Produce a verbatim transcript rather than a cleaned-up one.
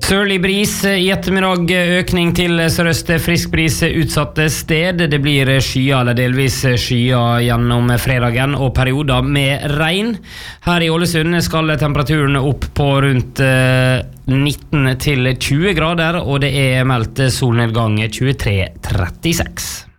Sørlig bris i ettermiddag, økning til sørøst, frisk bris utsatte sted. Det blir skyer eller delvis skyer gjennom fredagen og perioder med regn. Her i Ålesund skal temperaturen opp på rundt nitten til tjue grader, og det er meldt solnedgang tjuetre trettiseks.